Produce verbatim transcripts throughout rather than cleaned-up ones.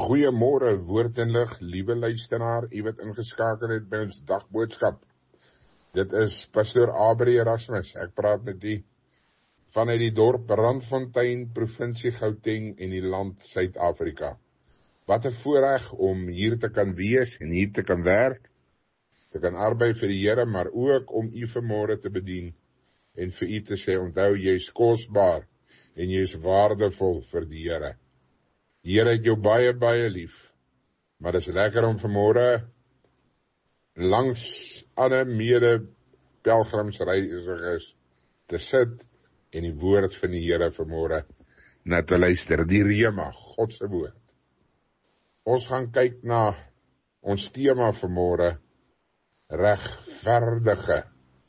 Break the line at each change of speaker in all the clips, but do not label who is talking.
Goeiemôre, woord en lig, liewe luisteraar, u wat ingeskakel het by ons dagboodskap. Dit is Pastoor Abri Erasmus. Ek praat met u vanuit die dorp Randfontein, provinsie Gauteng en die land Suid-Afrika. Wat 'n voorreg om hier te kan wees en hier te kan werk, te kan arbei vir die Here, maar ook om u vanmôre te bedien en vir u te sê, onthou, jy is kosbaar en jy is waardevol vir die Here. Die Here het jou baie, baie lief, maar dit is lekker om vanmôre langs ander mede pelgrimsreisiges te sit en die woord van die Here vanmôre na te luister, die Rema, God se woord. Ons gaan kyk na ons tema vanmôre, regverdige.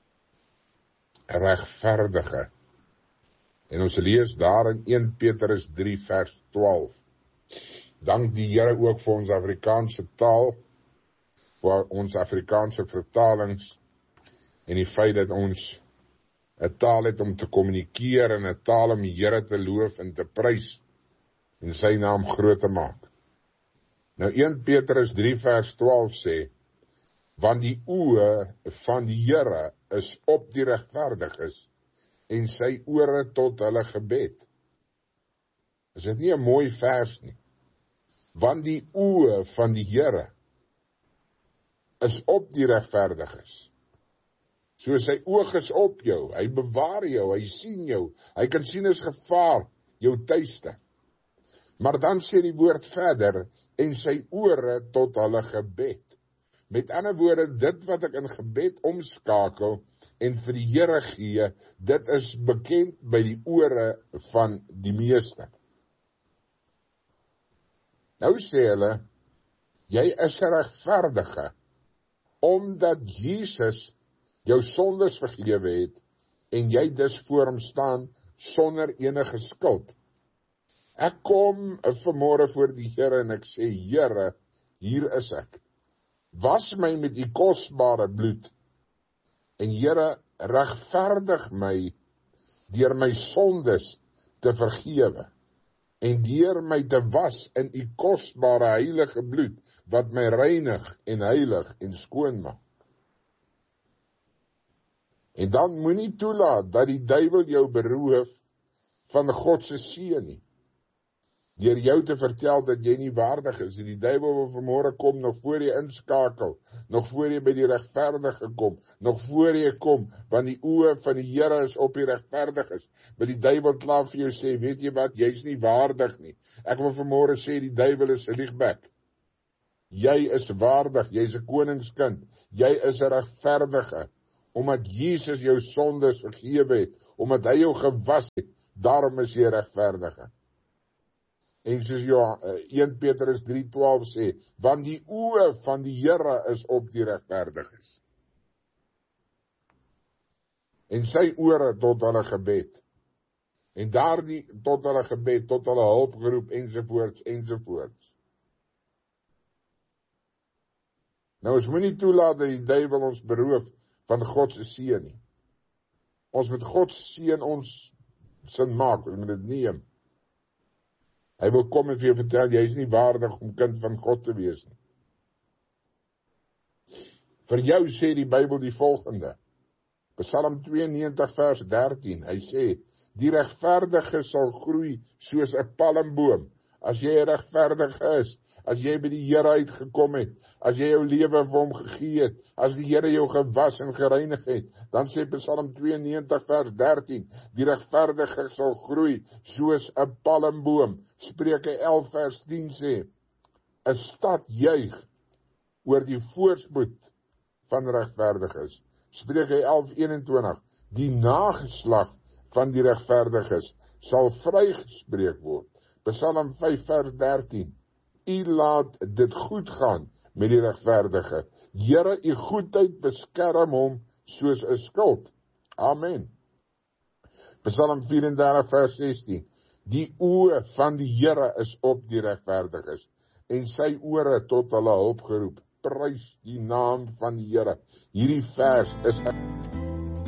Regverdige. En ons lees daar in Eerste Petrus drie vers twaalf. Dank die Here ook vir ons Afrikaanse taal, vir ons Afrikaanse vertalings en die feit dat ons 'n taal het om te kommunikeer en 'n taal om die Here te loof en te prys en sy naam groot te maak. Nou Eerste Petrus drie vers twaalf sê, want die oë van die Here is op die regverdiges en sy ore tot hulle gebed. Is dit nie 'n mooi vers nie? Want die oë van die Here is op die regverdiges. So sy oog is op jou, hy bewaar jou, hy sien jou, hy kan sien as gevaar jou tuiste. Maar dan sê die woord verder, en sy ore tot hulle gebed. Met ander woorde, dit wat ek in gebed omskakel en vir die Here gee, dit is bekend by die ore van die meeste. Nou sê hulle, jy is 'n regverdige, omdat Jesus jou sondes vergewe het, en jy dus voor hom staan sonder enige skuld. Ek kom vanmôre voor die Here en ek sê, Here, hier is ek. Was my met u kosbare bloed, en Here, regverdig my deur my sondes te vergewe, en deur my te was in u kosbare heilige bloed, wat my reinig en heilig en skoon maak. En dan moenie toelaat dat die duiwel jou beroof van God se seën nie. Deur jou te vertel dat jy nie waardig is, en die duiwel wil vanmôre kom, nog voor jy inskakel, nog voor jy by die regverdige kom, nog voor jy kom, want die oë van die Here is op die regverdiges, wil die duiwel klaar vir jou sê, weet jy wat, jy's nie waardig nie. Ek wil vanmôre sê, die duiwel is 'n liegbek. Jy is waardig, jy's 'n koningskind, jy is 'n regverdige, omdat Jesus jou sondes vergewe het, omdat hy jou gewas het, daarom is jy regverdige. En soos Eerste Petrus drie twaalf sê, want die oë van die Here is op die regverdiges. En sy ore tot hulle gebed. En daardie tot hulle gebed, tot hulle hulpgeroep, ensovoorts, ensovoorts. Nou, ons moet nie toelaat dat die duiwel ons beroof van God se seën nie. Ons moet God se seën ons sin maak, ons moet dit neem. Hy wil kom en vir jou vertel, jy is nie waardig om kind van God te wees nie. Vir jou sê die Bybel die volgende, Psalm twee negentig vers dertien, hy sê, die regverdige sal groei soos 'n palmboom. As jy regverdig is, as jy by die Here uitgekom het, as jy jou lewe vir hom gegee het, as die Here jou gewas en gereinig het, dan sê Psalm twee negentig vers dertien, die regverdige sal groei soos 'n palmboom. Spreuke elf vers tien sê, 'n stad juig oor die voorspoed van regverdiges. Spreuke elf eenentwintig, die nageslag van die regverdiges sal vrygespreek word. Psalm vyf vers dertien, U laat dit goed gaan met die regverdige. Here, u goedheid beskerm hom soos 'n skild. Amen. Psalm vyf en dertig vers sestien, die oë van die Here is op die regverdiges, en sy ore tot hulle hulp geroep. Prys die naam van die Here. Hierdie vers is